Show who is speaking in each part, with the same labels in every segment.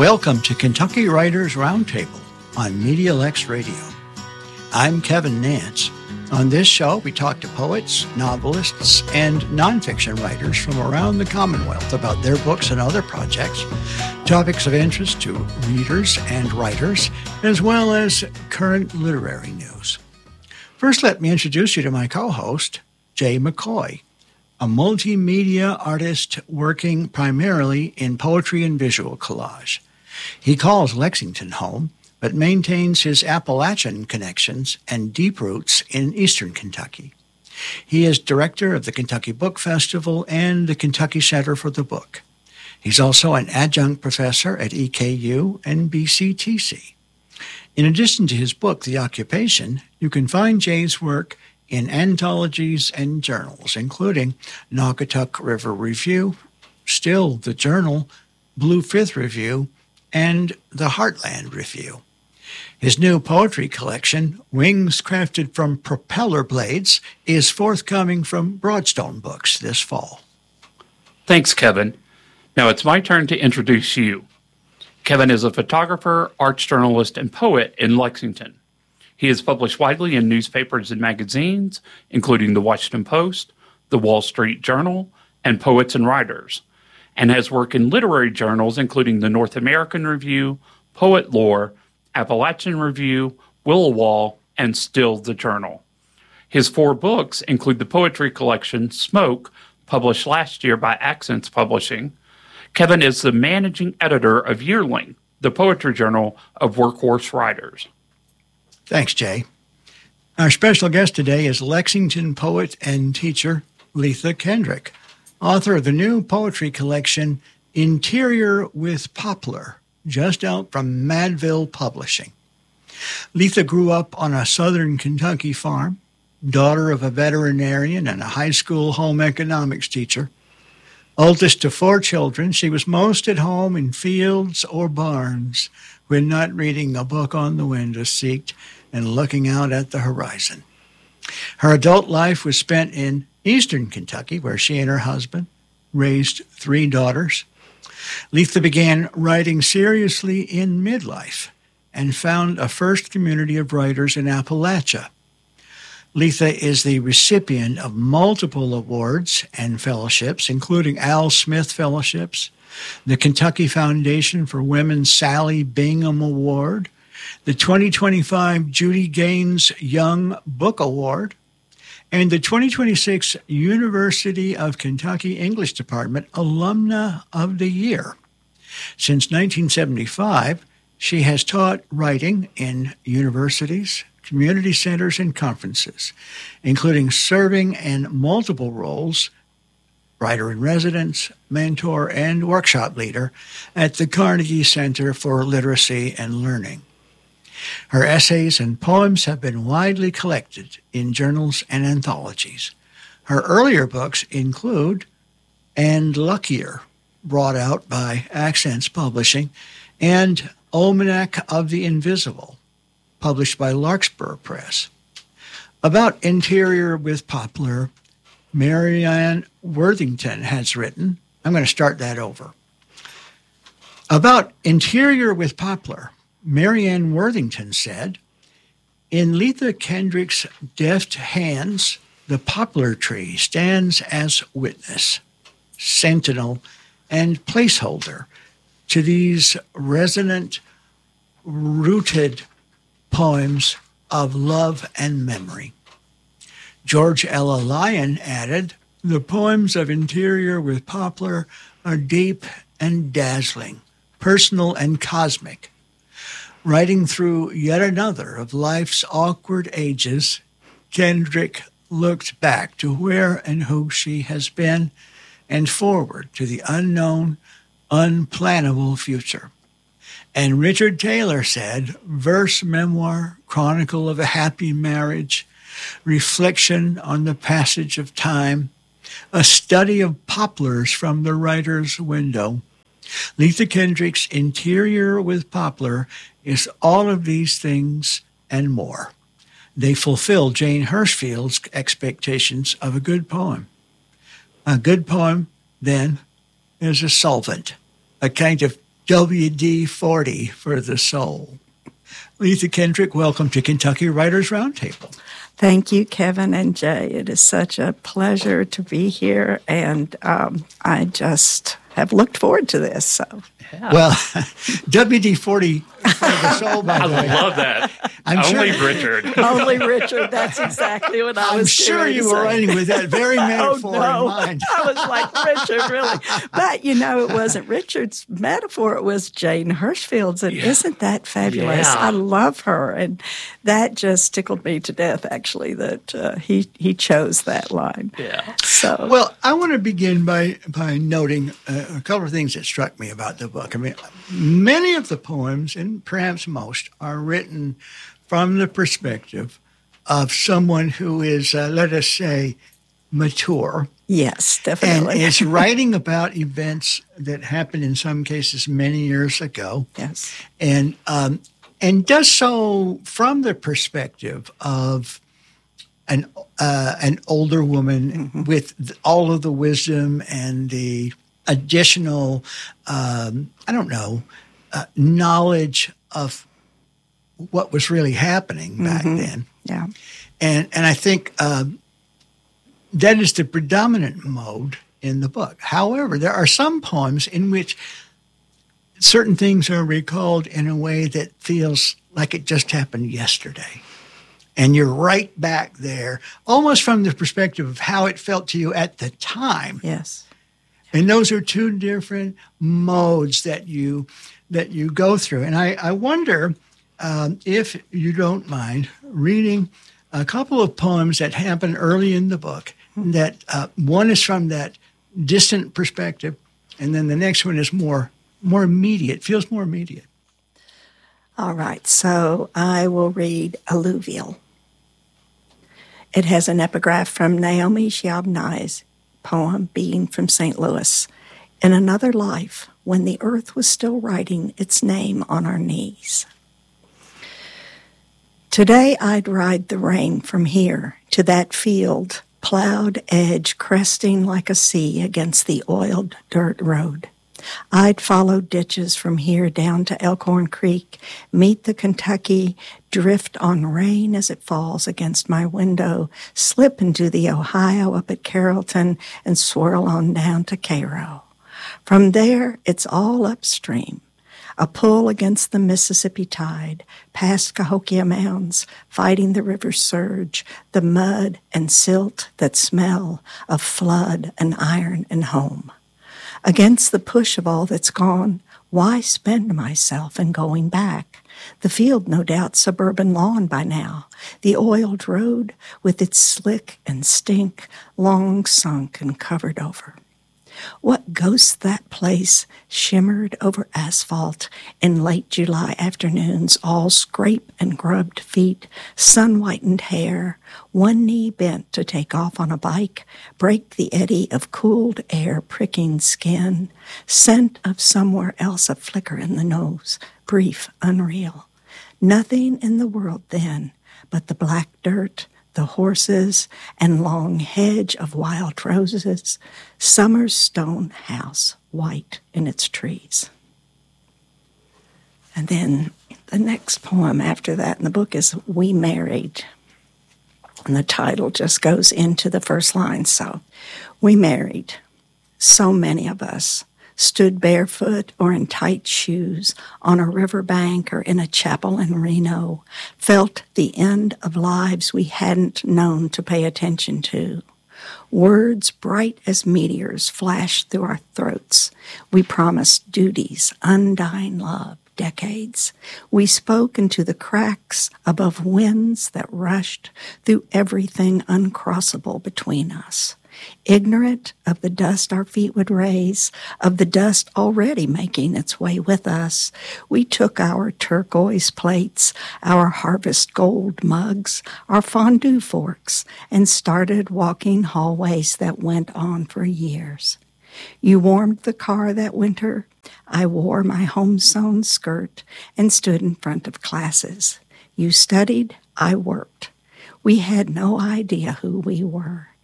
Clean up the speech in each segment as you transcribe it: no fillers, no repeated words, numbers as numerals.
Speaker 1: Welcome to Kentucky Writers Roundtable on MediaLex Radio. I'm Kevin Nance. On this show, we talk to poets, novelists, and nonfiction writers from around the Commonwealth about their books and other projects, topics of interest to readers and writers, as well as current literary news. First, let me introduce you to my co-host, Jay McCoy, a multimedia artist working primarily in poetry and visual collage. He calls Lexington home, but maintains his Appalachian connections and deep roots in eastern Kentucky. He is director of the Kentucky Book Festival and the Kentucky Center for the Book. He's also an adjunct professor at EKU and BCTC. In addition to his book, The Occupation, you can find Jay's work in anthologies and journals, including Naugatuck River Review, Still the Journal, Blue Fifth Review, and the Heartland Review. His new poetry collection, Wings Crafted from Propeller Blades, is forthcoming from Broadstone Books this fall.
Speaker 2: Thanks, Kevin. Now it's my turn to introduce you. Kevin is a photographer, arts journalist, and poet in Lexington. He is published widely in newspapers and magazines, including the Washington Post, the Wall Street Journal, and Poets and Writers, and has worked in literary journals including the North American Review, Poet Lore, Appalachian Review, Willowall, and Still the Journal. His 4 books include the poetry collection Smoke, published last year by Accents Publishing. Kevin is the managing editor of Yearling, the poetry journal of workhorse writers.
Speaker 1: Thanks, Jay. Our special guest today is Lexington poet and teacher Letha Kendrick, author of the new poetry collection Interior with Poplar, just out from Madville Publishing. Letha grew up on a southern Kentucky farm, daughter of a veterinarian and a high school home economics teacher. Oldest of 4 children, she was most at home in fields or barns when not reading a book on the window seat and looking out at the horizon. Her adult life was spent in eastern Kentucky, where she and her husband raised 3 daughters. Letha began writing seriously in midlife and found a first community of writers in Appalachia. Letha is the recipient of multiple awards and fellowships, including Al Smith Fellowships, the Kentucky Foundation for Women's Sally Bingham Award, the 2025 Judy Gaines Young Book Award, and the 2026 University of Kentucky English Department Alumna of the Year. Since 1975, she has taught writing in universities, community centers, and conferences, including serving in multiple roles, writer-in-residence, mentor, and workshop leader at the Carnegie Center for Literacy and Learning. Her essays and poems have been widely collected in journals and anthologies. Her earlier books include And Luckier, brought out by Accents Publishing, and Almanac of the Invisible, published by Larkspur Press. About Interior with Poplar, Marianne Worthington has written, I'm going to start that over. About Interior with Poplar, Marianne Worthington said, in Letha Kendrick's deft hands, the poplar tree stands as witness, sentinel, and placeholder to these resonant, rooted poems of love and memory. George Ella Lyon added, the poems of Interior with Poplar are deep and dazzling, personal and cosmic. Writing through yet another of life's awkward ages, Kendrick looked back to where and who she has been and forward to the unknown, unplannable future. And Richard Taylor said, verse memoir, chronicle of a happy marriage, reflection on the passage of time, a study of poplars from the writer's window. Letha Kendrick's Interior with Poplar is all of these things and more. They fulfill Jane Hirshfield's expectations of a good poem. A good poem, then, is a solvent, a kind of WD-40 for the soul. Letha Kendrick, welcome to Kentucky Writers Roundtable.
Speaker 3: Thank you, Kevin and Jay. It is such a pleasure to be here, and I just have looked forward to this. So,
Speaker 2: Yeah.
Speaker 1: Well, WD-40 for the soul, by
Speaker 2: I
Speaker 1: the way.
Speaker 2: love that.
Speaker 1: I'm
Speaker 2: Only
Speaker 1: sure-
Speaker 2: Richard.
Speaker 3: only Richard, that's exactly what I was
Speaker 1: I'm sure
Speaker 3: getting ready to
Speaker 1: you were
Speaker 3: say.
Speaker 1: writing with that very metaphor
Speaker 3: Oh, no.
Speaker 1: in mind.
Speaker 3: I was like, Richard, really? But, it wasn't Richard's metaphor. It was Jane Hirschfield's. And isn't that fabulous?
Speaker 2: Yeah.
Speaker 3: I love her. And that just tickled me to death, actually, that he chose that line.
Speaker 2: Yeah.
Speaker 3: So,
Speaker 1: Well, I want to begin by noting a couple of things that struck me about the book. I mean, many of the poems, and perhaps most, are written from the perspective of someone who is, let us say, mature,
Speaker 3: yes,
Speaker 1: and
Speaker 3: definitely.
Speaker 1: is writing about events that happened in some cases many years ago,
Speaker 3: Yes.
Speaker 1: and does so from the perspective of an older woman with all of the wisdom and the additional, knowledge of what was really happening back then.
Speaker 3: Yeah.
Speaker 1: And I think that is the predominant mode in the book. However, there are some poems in which certain things are recalled in a way that feels like it just happened yesterday. And you're right back there, almost from the perspective of how it felt to you at the time.
Speaker 3: Yes.
Speaker 1: And those are two different modes that you go through. And I wonder if you don't mind reading a couple of poems that happen early in the book. That one is from that distant perspective, and then the next one is more immediate. Feels more immediate.
Speaker 3: All right, so I will read Alluvial. It has an epigraph from Naomi Shihab-Nye's poem, Being from St. Louis. In another life, when the earth was still writing its name on our knees. Today I'd ride the rain from here to that field, plowed edge cresting like a sea against the oiled dirt road. I'd follow ditches from here down to Elkhorn Creek, meet the Kentucky, drift on rain as it falls against my window, slip into the Ohio up at Carrollton, and swirl on down to Cairo. From there, it's all upstream, a pull against the Mississippi tide, past Cahokia Mounds, fighting the river's surge, the mud and silt that smell of flood and iron and home. Against the push of all that's gone, why spend myself in going back? The field, no doubt, suburban lawn by now. The oiled road with its slick and stink, long sunk and covered over. What ghosts that place shimmered over asphalt in late July afternoons, all scrape and grubbed feet, sun-whitened hair, one knee bent to take off on a bike, break the eddy of cooled air pricking skin, scent of somewhere else a flicker in the nose, brief, unreal. Nothing in the world then but the black dirt, the horses, and long hedge of wild roses, summer's stone house, white in its trees. And then the next poem after that in the book is We Married. And the title just goes into the first line. So, we married. So many of us stood barefoot or in tight shoes on a riverbank or in a chapel in Reno, felt the end of lives we hadn't known to pay attention to. Words bright as meteors flashed through our throats. We promised duties, undying love, decades. We spoke into the cracks above winds that rushed through everything uncrossable between us. Ignorant of the dust our feet would raise, of the dust already making its way with us, we took our turquoise plates, our harvest gold mugs, our fondue forks, and started walking hallways that went on for years. You warmed the car that winter. I wore my home-sewn skirt and stood in front of classes. You studied, I worked. We had no idea who we were.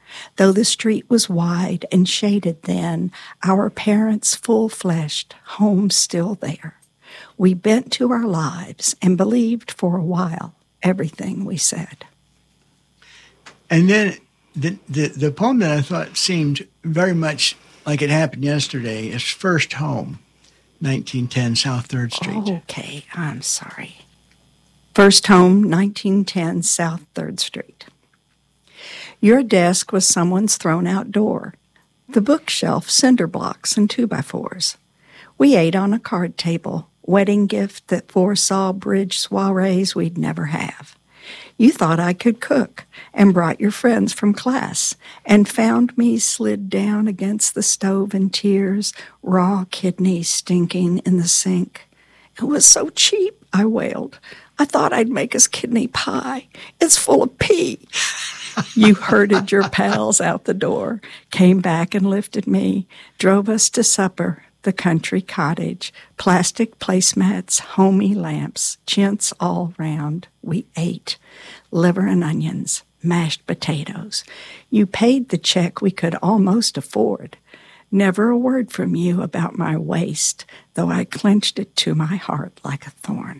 Speaker 3: Though the street was wide and shaded then, our parents' full-fleshed home still there. We bent to our lives and believed for a while everything we said.
Speaker 1: And then the poem that I thought seemed very much like it happened yesterday is First Home, 1910 South 3rd Street.
Speaker 3: Okay, I'm sorry. First Home, 1910 South 3rd Street. Your desk was someone's thrown-out door. The bookshelf, cinder blocks and 2x4s. We ate on a card table, wedding gift that foresaw bridge soirees we'd never have. You thought I could cook and brought your friends from class and found me slid down against the stove in tears, raw kidneys stinking in the sink. It was so cheap, I wailed. I thought I'd make us kidney pie. It's full of pee. You herded your pals out the door, came back and lifted me, drove us to supper, the country cottage, plastic placemats, homey lamps, chintz all round. We ate liver and onions, mashed potatoes. You paid the check we could almost afford. Never a word from you about my waist, though I clenched it to my heart like a thorn.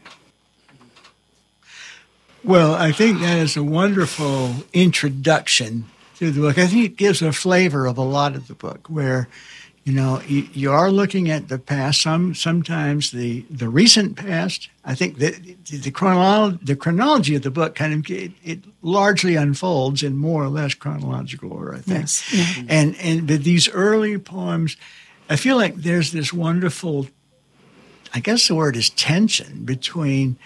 Speaker 1: Well, I think that is a wonderful introduction to the book. I think it gives a flavor of a lot of the book where, you are looking at the past, sometimes the recent past. I think that the chronology of the book kind of it largely unfolds in more or less chronological order, I think.
Speaker 3: Yes. Yeah.
Speaker 1: And but these early poems, I feel like there's this wonderful, I guess the word is tension between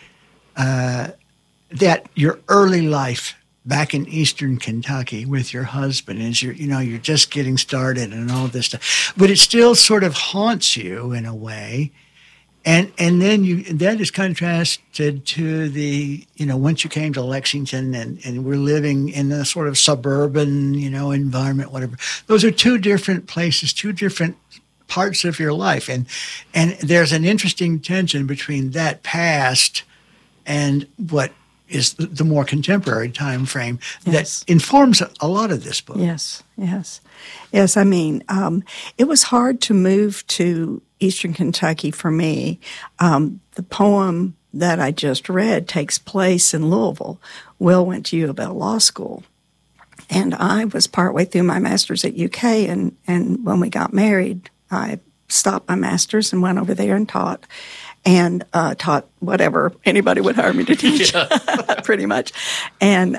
Speaker 1: that your early life back in Eastern Kentucky with your husband as you're just getting started and all this stuff, but it still sort of haunts you in a way. And then that is contrasted to the, once you came to Lexington and we're living in a sort of suburban, environment, whatever. Those are two different places, two different parts of your life. And there's an interesting tension between that past and what is the more contemporary time frame that informs a lot of this book.
Speaker 3: Yes. I mean, it was hard to move to Eastern Kentucky for me. The poem that I just read takes place in Louisville. Will went to U of L Law School, and I was partway through my master's at UK, and when we got married, I stopped my master's and went over there and taught. And taught whatever anybody would hire me to teach, pretty much. And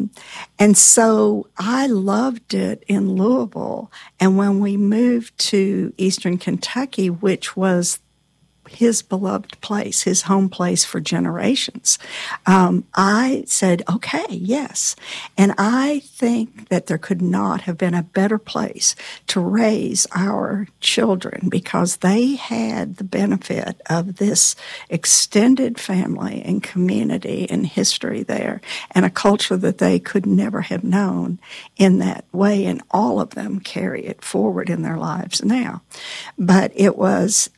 Speaker 3: so I loved it in Louisville. And when we moved to Eastern Kentucky, which was his beloved place, his home place for generations, I said, okay, yes. And I think that there could not have been a better place to raise our children because they had the benefit of this extended family and community and history there and a culture that they could never have known in that way. And all of them carry it forward in their lives now. But it was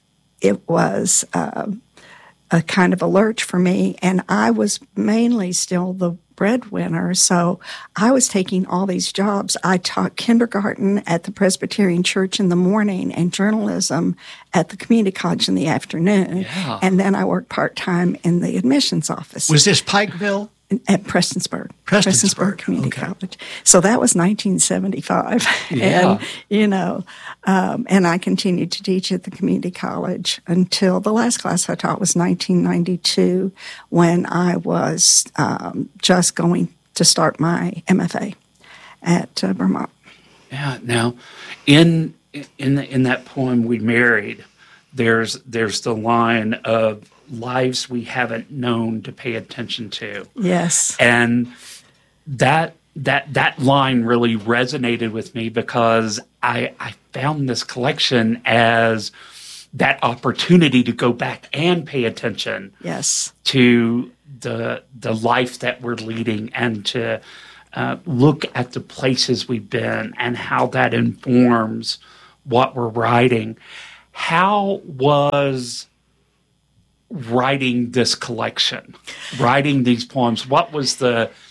Speaker 3: a kind of a lurch for me, and I was mainly still the breadwinner, so I was taking all these jobs. I taught kindergarten at the Presbyterian Church in the morning and journalism at the community college in the afternoon, and then I worked part-time in the admissions office.
Speaker 1: Was this Pikeville?
Speaker 3: At Prestonsburg Community College. So that was 1975.
Speaker 2: Yeah.
Speaker 3: And, and I continued to teach at the community college until the last class I taught was 1992 when I was just going to start my MFA at Vermont.
Speaker 2: Yeah. Now, in that poem, We Married, there's the line of lives we haven't known to pay attention to.
Speaker 3: Yes.
Speaker 2: And that line really resonated with me because I found this collection as that opportunity to go back and pay attention to the life that we're leading and to look at the places we've been and how that informs what we're writing. How was writing this collection, writing these poems, what was the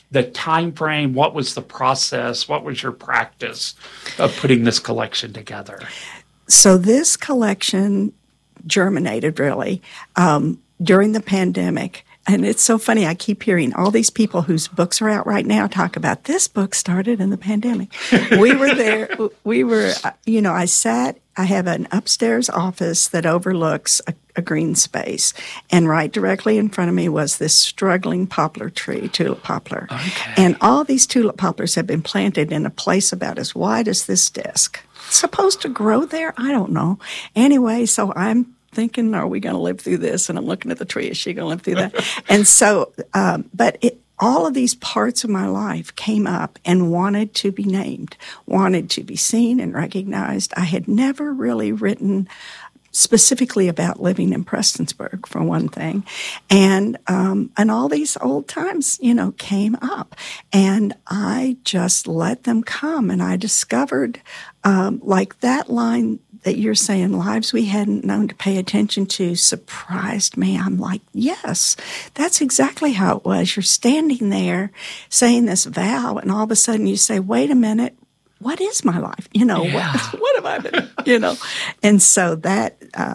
Speaker 2: the time frame? What was the process? What was your practice of putting this collection together?
Speaker 3: So this collection germinated really during the pandemic. And it's so funny. I keep hearing all these people whose books are out right now talk about this book started in the pandemic. We were there. We were, I have an upstairs office that overlooks a green space. And right directly in front of me was this struggling poplar tree, tulip poplar.
Speaker 2: Okay.
Speaker 3: And all these tulip poplars have been planted in a place about as wide as this desk. It's supposed to grow there? I don't know. Anyway, so I'm thinking, are we going to live through this? And I'm looking at the tree. Is she going to live through that? And so, all of these parts of my life came up and wanted to be named, wanted to be seen and recognized. I had never really written specifically about living in Prestonsburg, for one thing. And all these old times, came up. And I just let them come. And I discovered, like that line that you're saying, lives we hadn't known to pay attention to, surprised me. I'm like, yes, that's exactly how it was. You're standing there saying this vow, and all of a sudden you say, wait a minute, what is my life? What have I been, And so that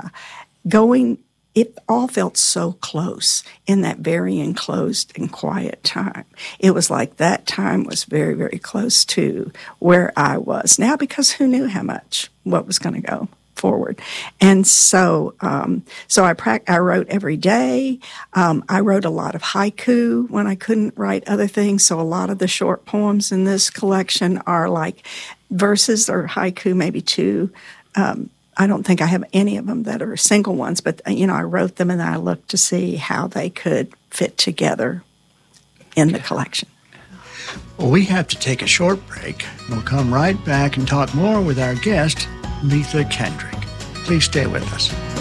Speaker 3: it all felt so close in that very enclosed and quiet time. It was like that time was very, very close to where I was now, because who knew what was going to go forward. And so I wrote every day. I wrote a lot of haiku when I couldn't write other things. So a lot of the short poems in this collection are like verses or haiku, maybe two. I don't think I have any of them that are single ones, but, I wrote them and I looked to see how they could fit together in the collection.
Speaker 1: Well, we have to take a short break. We'll come right back and talk more with our guest, Letha Kendrick. Please stay with us.